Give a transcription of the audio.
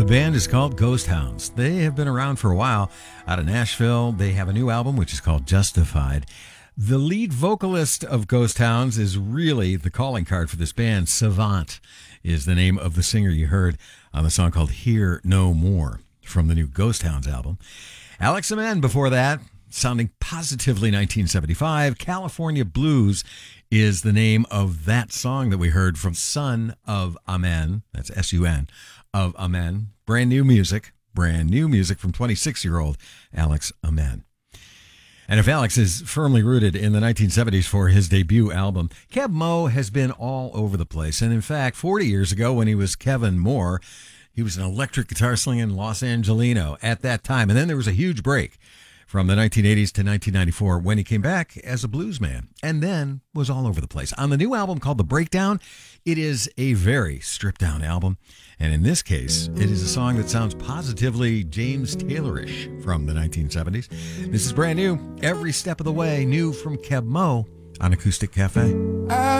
band is called Ghost Hounds. They have been around for a while out of Nashville. They have a new album, which is called Justified. The lead vocalist of Ghost Hounds is really the calling card for this band. Savant is the name of the singer you heard on the song called Hear No More from the new Ghost Hounds album. Alex Amen before that, sounding positively 1975. California Blues is the name of that song that we heard from Son of Amen. That's S-U-N, of Amen. Brand new music from 26-year-old Alex Amen. And if Alex is firmly rooted in the 1970s for his debut album, Keb Mo has been all over the place. And in fact, 40 years ago when he was Kevin Moore, he was an electric guitar slinging Los Angelino at that time. And then there was a huge break from the 1980s to 1994 when he came back as a blues man and then was all over the place. On the new album called The Breakdown, it is a very stripped down album. And in this case, it is a song that sounds positively James Taylor-ish from the 1970s. This is brand new, every step of the way, new from Keb Mo on Acoustic Cafe.